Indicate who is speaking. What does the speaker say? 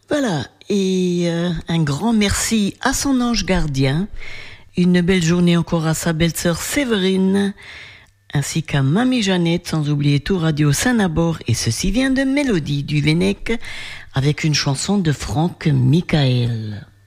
Speaker 1: Voilà, et un grand merci à son ange gardien. Une belle journée encore à sa belle-sœur Séverine, ainsi qu'à Mamie Jeannette, sans oublier tout Radio Saint-Nabor. Et ceci vient de Mélodie du Vennec, avec une chanson de Franck Michael.